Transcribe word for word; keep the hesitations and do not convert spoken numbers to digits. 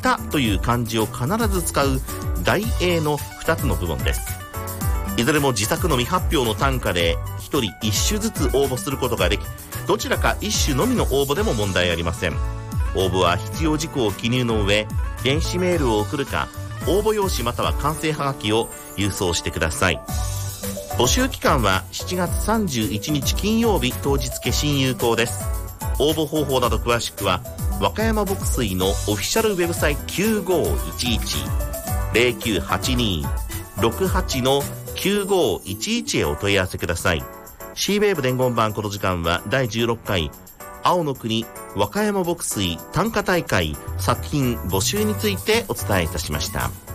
歌という漢字を必ず使う題詠のふたつの部門です。いずれも自作の未発表の短歌でひとりいっ首ずつ応募することができ、どちらかいっ首のみの応募でも問題ありません。応募は必要事項を記入の上、電子メールを送るか、応募用紙または完成はがきを郵送してください。募集期間はしちがつさんじゅういちにち金曜日当日消印有効です。応募方法など詳しくは和歌山牧水のオフィシャルウェブサイト きゅうごいちいち ゼロきゅうはちに ろくはち のきゅうごいちいちへお問い合わせください。 シーウェーブ伝言版。この時間はだいじゅうろっかい青の国和歌山牧水短歌大会作品募集についてお伝えいたしました。